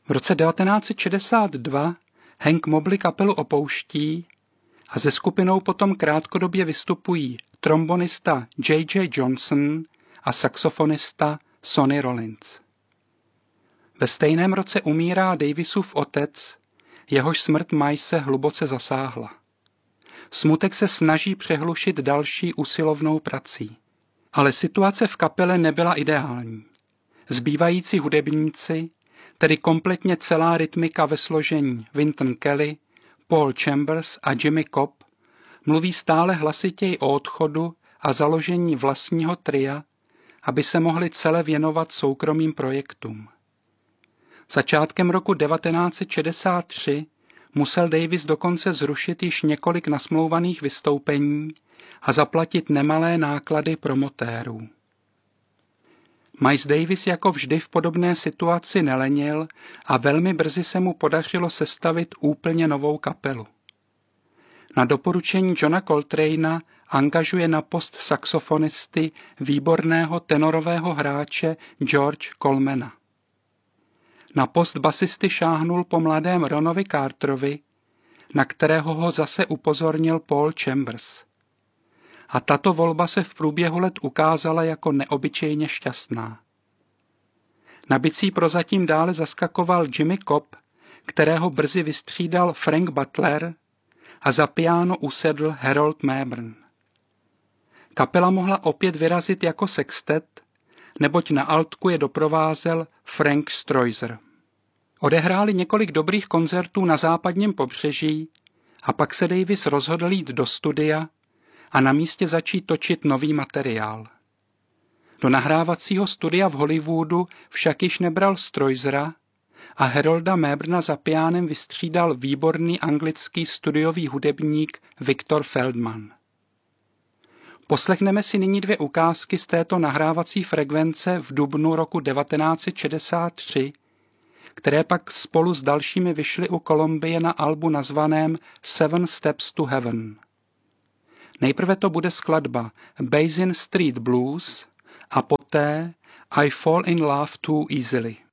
V roce 1962 Hank Mobley kapelu opouští a se skupinou potom krátkodobě vystupují trombonista J.J. Johnson a saxofonista Sonny Rollins. Ve stejném roce umírá Davisův otec, jehož smrt Milese hluboce zasáhla. Smutek se snaží přehlušit další usilovnou prací. Ale situace v kapele nebyla ideální. Zbývající hudebníci, tedy kompletně celá rytmika ve složení Wynton Kelly, Paul Chambers a Jimmy Cobb, mluví stále hlasitěji o odchodu a založení vlastního tria, aby se mohli celé věnovat soukromým projektům. Začátkem roku 1963 musel Davis dokonce zrušit již několik nasmlouvaných vystoupení a zaplatit nemalé náklady promotérů. Miles Davis jako vždy v podobné situaci nelenil a velmi brzy se mu podařilo sestavit úplně novou kapelu. Na doporučení Johna Coltrane'a angažuje na post saxofonisty výborného tenorového hráče George Colemana. Na post basisty šáhnul po mladém Ronovi Carterovi, na kterého ho zase upozornil Paul Chambers. A tato volba se v průběhu let ukázala jako neobyčejně šťastná. Na bicí prozatím dále zaskakoval Jimmy Cobb, kterého brzy vystřídal Frank Butler, a za piano usedl Harold Mabern. Kapela mohla opět vyrazit jako sextet, neboť na altku je doprovázel Frank Stroiser. Odehráli několik dobrých koncertů na západním pobřeží a pak se Davis rozhodl jít do studia a na místě začít točit nový materiál. Do nahrávacího studia v Hollywoodu však již nebral Stroisera a Harolda Maberna za piánem vystřídal výborný anglický studiový hudebník Victor Feldman. Poslechneme si nyní 2 ukázky z této nahrávací frekvence v dubnu roku 1963, které pak spolu s dalšími vyšly u Columbie na albu nazvaném Seven Steps to Heaven. Nejprve to bude skladba Basin Street Blues a poté I Fall in Love Too Easily.